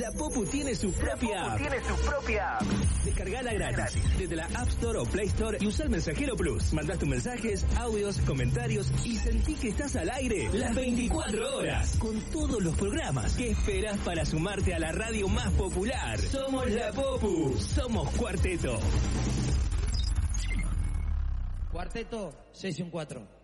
La Popu tiene su propia app. Descargala gratis desde la App Store o Play Store y usa el Mensajero Plus. Mandás tus mensajes, audios, comentarios y sentí que estás al aire las 24 horas con todos los programas. ¿Qué esperas para sumarte a la radio más popular? Somos La Popu, somos Cuarteto. Cuarteto, Sesión 4.